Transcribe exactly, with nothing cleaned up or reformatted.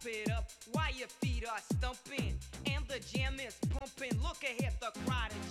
it up while your feet are stumping and the jam is pumping. Look ahead, the crowd is